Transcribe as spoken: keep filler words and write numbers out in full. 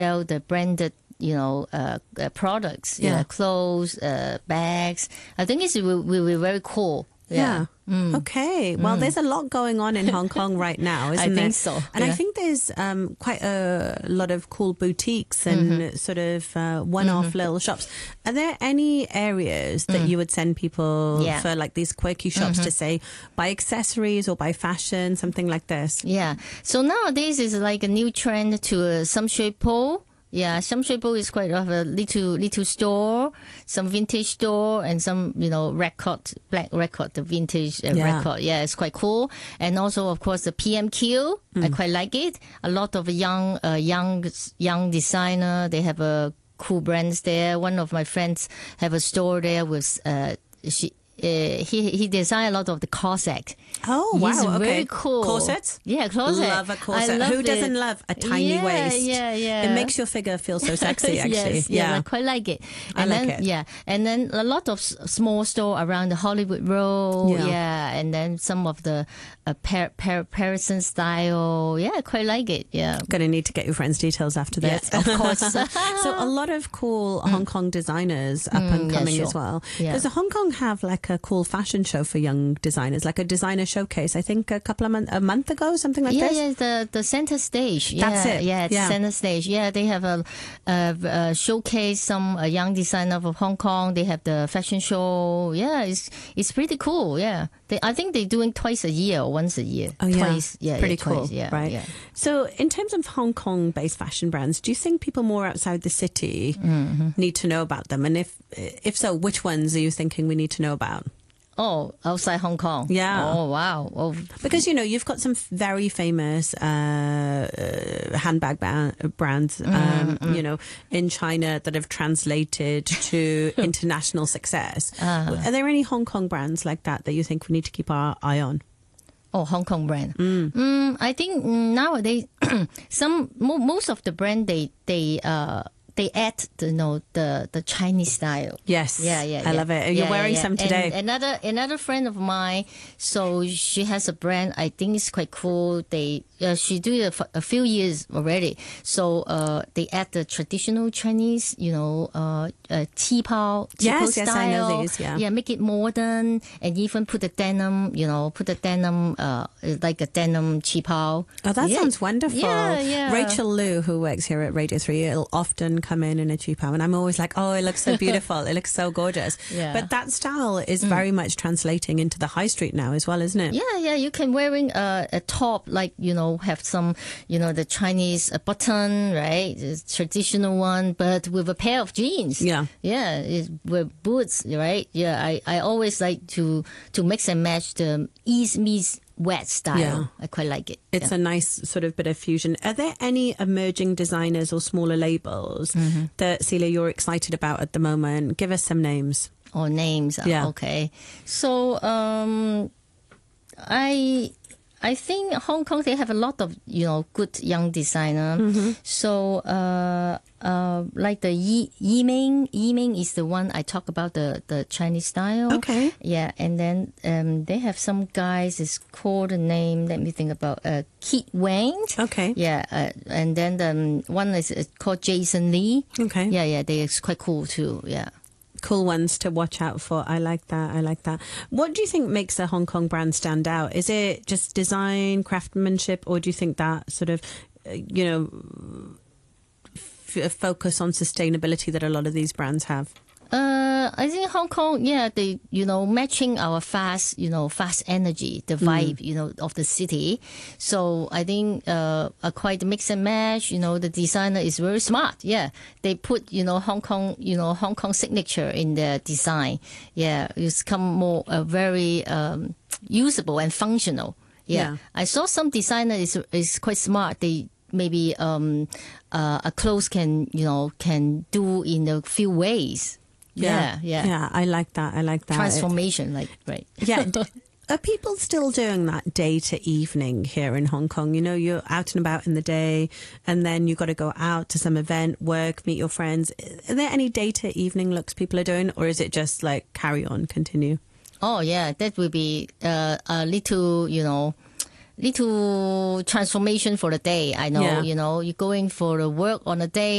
sell the branded, you know, uh, uh, products, yeah, yeah clothes, uh, bags. I think it's will will be very cool. Yeah. yeah. Mm. Okay. Well, mm. there's a lot going on in Hong Kong right now, isn't I there? think so. And yeah. I think there's um, quite a lot of cool boutiques and mm-hmm. sort of uh, one-off mm-hmm. little shops. Are there any areas that mm. you would send people yeah. for like these quirky shops mm-hmm. to say buy accessories or buy fashion, something like this? Yeah. So nowadays it's like a new trend to uh, some shape pole. Yeah, some Shui-Po is quite of a little little store, some vintage store, and some, you know, record, black record, the vintage uh, yeah. record. Yeah, it's quite cool. And also, of course, the P M Q. Mm. I quite like it. A lot of young, uh, young, young designer. They have a cool brands there. One of my friends have a store there with uh, she. Uh, he he designed a lot of the corset. Oh wow! He's okay. very cool. Corsets? Yeah, corset. Love a corset. Love Who it. doesn't love a tiny yeah, waist? Yeah, yeah. It makes your figure feel so sexy. Actually, yes, yeah, yeah, I quite like it. And I like then, it. Yeah, and then a lot of s- small store around the Hollywood Road. Yeah, yeah and then some of the uh, par- par- Parisian style. Yeah, I quite like it. Yeah, gonna need to get your friend's details after this. Yeah, of course. So a lot of cool mm. Hong Kong designers up mm, and coming yeah, sure. as well. Yeah. Does Hong Kong have like a cool fashion show for young designers, like a designer showcase? I think a couple of months, a month ago, something like yeah, this. Yeah, yeah, the the center stage. That's yeah, it. Yeah, yeah, center stage. Yeah, they have a, a, a showcase some a young designer of Hong Kong. They have the fashion show. Yeah, it's it's pretty cool. Yeah, they, I think they're doing twice a year or once a year. Oh yeah, twice. Yeah, pretty yeah, cool. Twice, yeah, right. Yeah. So, in terms of Hong Kong-based fashion brands, do you think people more outside the city mm-hmm. need to know about them? And if if so, which ones are you thinking we need to know about? Oh, outside Hong Kong. Yeah. Oh, wow. Oh. Because, you know, you've got some very famous uh, uh, handbag ba- brands, um, mm-hmm. you know, in China that have translated to international success. Uh. Are there any Hong Kong brands like that that you think we need to keep our eye on? Oh, Hong Kong brand. Mm. Mm, I think nowadays, some mo- most of the brand, they, they, uh, they add the you know the the Chinese style. Yes, yeah, yeah, I yeah. love it. You're yeah, wearing yeah. some today. And another another friend of mine, so she has a brand. I think it's quite cool. They uh, she do it for a few years already. So uh, they add the traditional Chinese, you know, uh, uh qipao, yes, style. Yes, I know these. Yeah, yeah, make it modern and even put the denim, you know, put the denim uh like a denim qipao. Oh, that yeah. sounds wonderful. Yeah, yeah. Rachel Liu, who works here at Radio three, will often come in in a qipao, and I'm always like, oh, it looks so beautiful, it looks so gorgeous. Yeah. But that style is mm. very much translating into the high street now as well, isn't it? Yeah, yeah. You can wearing a, a top, like, you know, have some, you know, the Chinese uh, button, right? The traditional one, but with a pair of jeans. Yeah. Yeah, it, with boots, right? Yeah, I, I always like to, to mix and match the east meets wet style. Yeah. I quite like it. It's yeah. a nice sort of bit of fusion. Are there any emerging designers or smaller labels mm-hmm. that, Celia, you're excited about at the moment? Give us some names. Or names. Yeah. Okay. So, um, I... I think Hong Kong, they have a lot of, you know, good young designer. Mm-hmm. So, uh, uh, like the Yi, Yi Ming, Yi Ming is the one I talk about, the, the Chinese style. Okay. Yeah. And then, um, they have some guys, it's called the name, let me think about, uh, Kit Wang. Okay. Yeah. Uh, and then the um, one is called Jason Lee. Okay. Yeah. Yeah. They are quite cool too. Yeah. Cool ones to watch out for. I like that. I like that. What do you think makes a Hong Kong brand stand out? Is it just design, craftsmanship, or do you think that sort of, uh, you know, f- focus on sustainability that a lot of these brands have? Uh, I think Hong Kong, yeah, they, you know, matching our fast, you know, fast energy, the vibe, mm. you know, of the city. So I think, uh, a quite mix and match, you know, the designer is very smart. Yeah. They put, you know, Hong Kong, you know, Hong Kong signature in their design. Yeah. It's come more, uh, very, um, usable and functional. Yeah. yeah. I saw some designer is, is quite smart. They, maybe, um, uh, a clothes can, you know, can do in a few ways. Yeah, yeah, yeah. I like that. I like that transformation, like right. Yeah. Are people still doing that day to evening here in Hong Kong? You know, you're out and about in the day, and then you got to go out to some event, work, meet your friends. Are there any day to evening looks people are doing, or is it just like carry on, continue? Oh yeah, that will be uh, a little, you know. little transformation for the day. I know, Yeah. you know, you're going for the work on a day